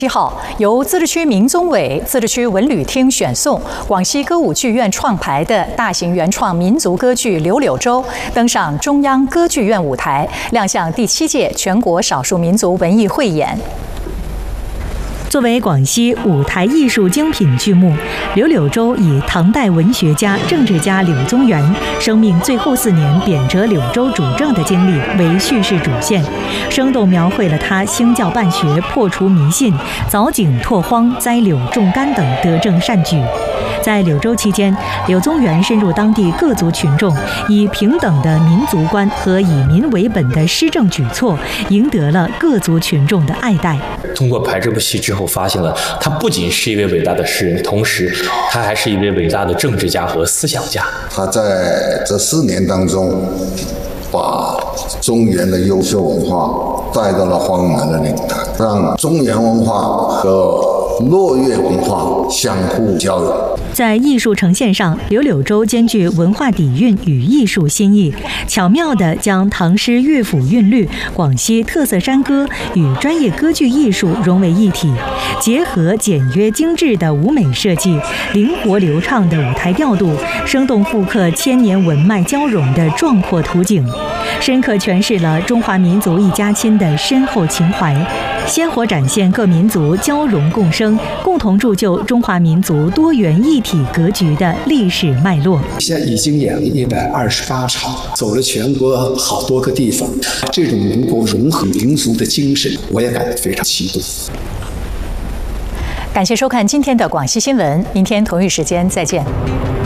7号，由自治区民综委、自治区文旅厅选送，广西歌舞剧院创排的大型原创民族歌剧《柳柳州》登上中央歌剧院舞台，亮相第7届全国少数民族文艺汇演。 作为广西舞台艺术精品剧目，《柳柳州》以唐代文学家、政治家柳宗元生命最后4年贬谪柳州主政的经历为叙事主线，生动描绘了他兴教办学、破除迷信、凿井拓荒、栽柳种柑等德政善举。在柳州期间，柳宗元深入当地各族群众，以平等的民族观和以民为本的施政举措，赢得了各族群众的爱戴。 通过排这部戏之后，发现了他不仅是一位伟大的诗人，同时他还是一位伟大的政治家和思想家。 他在这4年当中，把中原的优秀文化带到了荒南的领台，让中原文化和落岳文化相互交融。 在艺术呈现上，柳柳州兼具文化底蕴与艺术新意，巧妙地将唐诗乐府韵律、广西特色山歌与专业歌剧艺术融为一体，结合简约精致的舞美设计、灵活流畅的舞台调度，生动复刻千年文脉交融的壮阔图景，深刻诠释了中华民族一家亲的深厚情怀，鲜活展现各民族交融共生、共同铸就中华民族多元一体格局的历史脉络。 现在已经演了128场，走了全国好多个地方，这种能够融合民族的精神，我也感到非常激动。 感谢收看今天的广西新闻，明天同一时间再见。